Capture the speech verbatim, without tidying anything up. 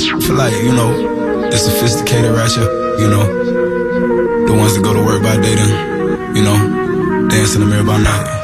feel like, you know, the sophisticated ratchet, you know, the ones that go to work by day then, you know, dance in the mirror by night.